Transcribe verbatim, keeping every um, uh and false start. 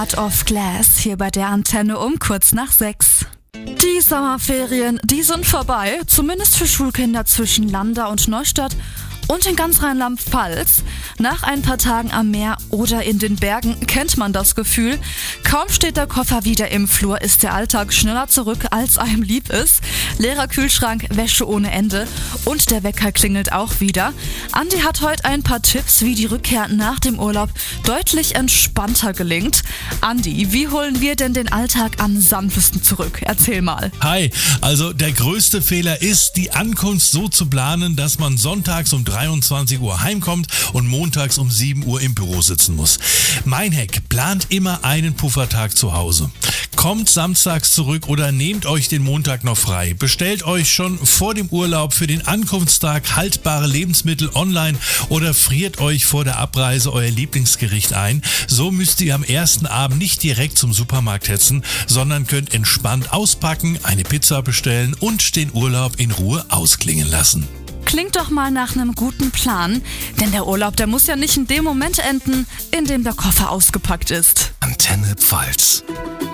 Art of Glass hier bei der Antenne um kurz nach sechs. Die Sommerferien, die sind vorbei, zumindest für Schulkinder zwischen Landau und Neustadt und in ganz Rheinland-Pfalz. Nach ein paar Tagen am Meer oder in den Bergen kennt man das Gefühl. Kaum steht der Koffer wieder im Flur, ist der Alltag schneller zurück, als einem lieb ist. Leerer Kühlschrank, Wäsche ohne Ende und der Wecker klingelt auch wieder. Andi hat heute ein paar Tipps, wie die Rückkehr nach dem Urlaub deutlich entspannter gelingt. Andi, wie holen wir denn den Alltag am sanftesten zurück? Erzähl mal. Hi, also der größte Fehler ist, die Ankunft so zu planen, dass man sonntags um dreiundzwanzig Uhr heimkommt und montags um sieben Uhr im Büro sitzen muss. Mein Hack: plant immer einen Puffertag zu Hause. Kommt samstags zurück oder nehmt euch den Montag noch frei. Bestellt euch schon vor dem Urlaub für den Ankunftstag haltbare Lebensmittel online oder friert euch vor der Abreise euer Lieblingsgericht ein. So müsst ihr am ersten Abend nicht direkt zum Supermarkt hetzen, sondern könnt entspannt auspacken, eine Pizza bestellen und den Urlaub in Ruhe ausklingen lassen. Klingt doch mal nach einem guten Plan, denn der Urlaub, der muss ja nicht in dem Moment enden, in dem der Koffer ausgepackt ist. Antenne Pfalz.